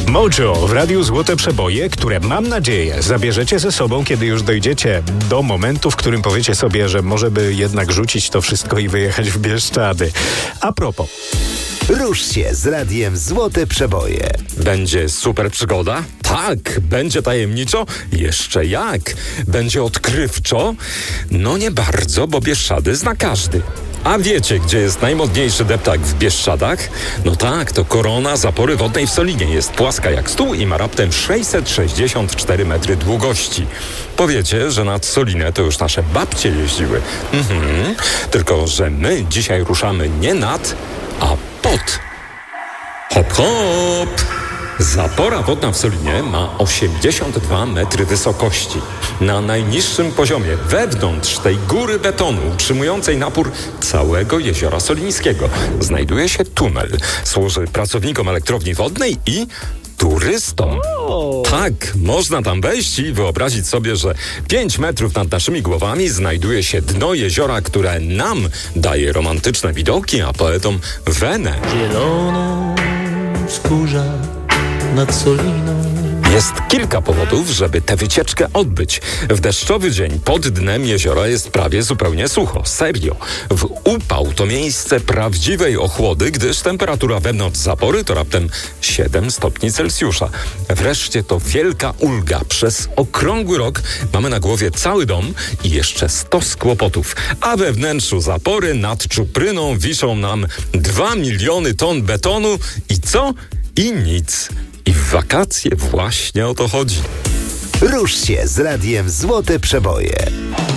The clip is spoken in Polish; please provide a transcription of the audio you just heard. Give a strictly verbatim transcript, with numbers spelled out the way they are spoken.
Mojo w Radiu Złote Przeboje, które mam nadzieję zabierzecie ze sobą, kiedy już dojdziecie do momentu, w którym powiecie sobie, że może by jednak rzucić to wszystko i wyjechać w Bieszczady. A propos. Rusz się z Radiem Złote Przeboje. Będzie super przygoda? Tak. Będzie tajemniczo? Jeszcze jak. Będzie odkrywczo? No nie bardzo, bo Bieszczady zna każdy. A wiecie, gdzie jest najmodniejszy deptak w Bieszczadach? No tak, to korona zapory wodnej w Solinie. Jest płaska jak stół i ma raptem sześćset sześćdziesiąt cztery metry długości. Powiecie, że nad Solinę to już nasze babcie jeździły. Mhm. Tylko że my dzisiaj ruszamy nie nad, a pod. Hop, hop! Zapora wodna w Solinie ma osiemdziesiąt dwa metry wysokości. Na najniższym poziomie, wewnątrz tej góry betonu utrzymującej napór całego jeziora solińskiego, znajduje się tunel. Służy pracownikom elektrowni wodnej i turystom. Tak, można tam wejść i wyobrazić sobie, że pięć metrów nad naszymi głowami znajduje się dno jeziora, które nam daje romantyczne widoki, a poetom wenę. Zieloną skórza nad Soliną. Jest kilka powodów, żeby tę wycieczkę odbyć. W deszczowy dzień pod dnem jeziora jest prawie zupełnie sucho. Serio. W upał to miejsce prawdziwej ochłody, gdyż temperatura wewnątrz zapory to raptem siedem stopni Celsjusza. Wreszcie to wielka ulga. Przez okrągły rok mamy na głowie cały dom i jeszcze stos kłopotów. A we wnętrzu zapory nad czupryną wiszą nam dwa miliony ton betonu i co? I nic. I w wakacje właśnie o to chodzi. Rusz się z Radiem Złote Przeboje.